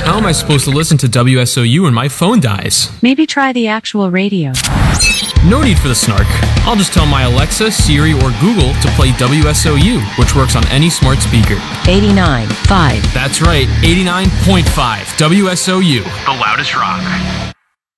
How am I supposed to listen to WSOU when my phone dies? Maybe try the actual radio. No need for the snark. I'll just tell my Alexa, Siri, or Google to play WSOU, which works on any smart speaker. 89.5. That's right, 89.5 WSOU, the loudest rock.